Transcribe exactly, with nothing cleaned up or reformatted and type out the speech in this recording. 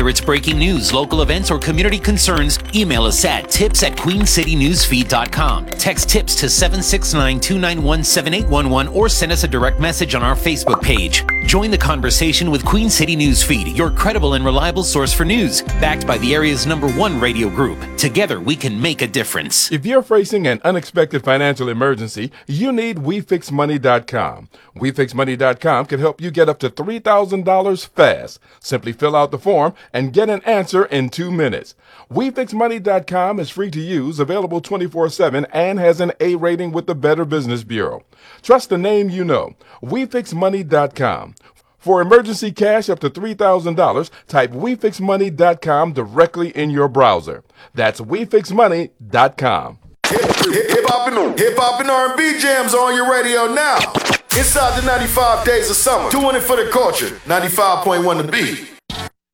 Whether it's breaking news, local events, or community concerns, email us at tips at queen city news feed dot com. Text tips to seven six nine, two nine one, seven eight one one or send us a direct message on our Facebook page. Join the conversation with Queen City Newsfeed, your credible and reliable source for news, backed by the area's number one radio group. Together, we can make a difference. If you're facing an unexpected financial emergency, you need we fix money dot com. we fix money dot com can help you get up to three thousand dollars fast. Simply fill out the form and get an answer in two minutes. we fix money dot com is free to use, available twenty-four seven, and has an A rating with the Better Business Bureau. Trust the name you know. we fix money dot com. For emergency cash up to three thousand dollars, type we fix money dot com directly in your browser. That's we fix money dot com. Hip-hop and, hip-hop and R and B jams on your radio now. Inside the ninety-five days of summer. Doing it for the culture. ninety-five point one The Beat.